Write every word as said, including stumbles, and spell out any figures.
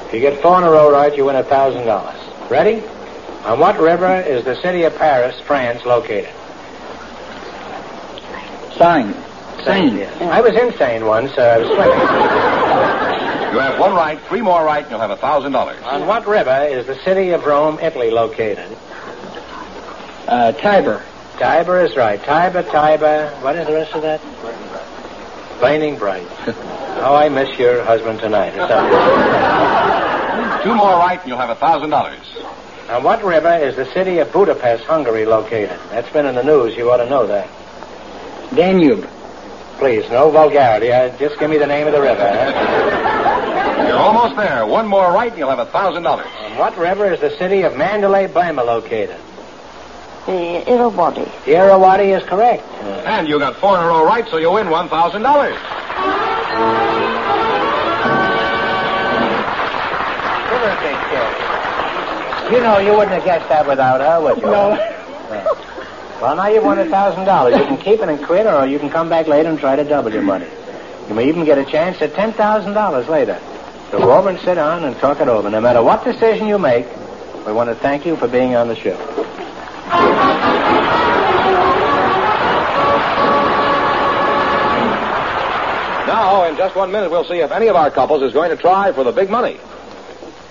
If you get four in a row right, you win a thousand dollars. Ready? On what river is the city of Paris, France, located? Seine. Seine. Yes. I was in Seine once. Uh, I was swimming. You have one right, three more right, and you'll have a thousand dollars. On what river is the city of Rome, Italy, located? Uh, Tiber. Tiber is right. Tiber, Tiber. What is the rest of that? Flaming bright. Oh, I miss your husband tonight. Two more right, and you'll have a thousand dollars. On what river is the city of Budapest, Hungary, located? That's been in the news. You ought to know that. Danube. Please, no vulgarity. Uh, just give me the name of the river. Huh? You're almost there. One more right, and you'll have a thousand dollars. On what river is the city of Mandalay Bay located? The Irrawaddy. The Irrawaddy is correct. And you got four in a row right, so you win one thousand dollars. You know, you wouldn't have guessed that without her, would you? No. no. Well, now you've won a thousand dollars. You can keep it and quit, or you can come back later and try to double your money. You may even get a chance at ten thousand dollars later. So go over and sit down and talk it over. No matter what decision you make, we want to thank you for being on the show. Now, in just one minute, we'll see if any of our couples is going to try for the big money.